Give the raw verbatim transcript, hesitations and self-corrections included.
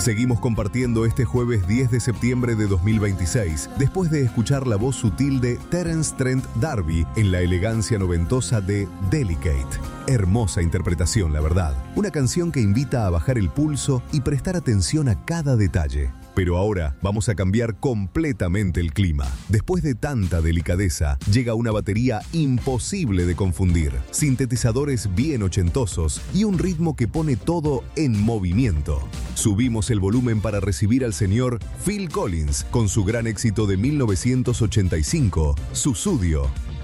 Seguimos compartiendo este jueves diez de septiembre de dos mil veintiséis, después de escuchar la voz sutil de Terence Trent D'Arby en la elegancia noventosa de Delicate. Hermosa interpretación, la verdad. Una canción que invita a bajar el pulso y prestar atención a cada detalle. Pero ahora vamos a cambiar completamente el clima. Después de tanta delicadeza, llega una batería imposible de confundir, sintetizadores bien ochentosos y un ritmo que pone todo en movimiento. Subimos el volumen para recibir al señor Phil Collins con su gran éxito de mil novecientos ochenta y cinco, Sussudio.